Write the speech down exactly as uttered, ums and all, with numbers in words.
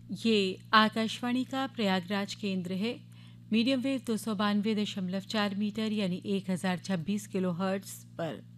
ये आकाशवाणी का प्रयागराज केंद्र है। मीडियम वेव दो सौ बानवे दशमलव चार मीटर यानी एक हज़ार छब्बीस किलो हर्ट्ज़ पर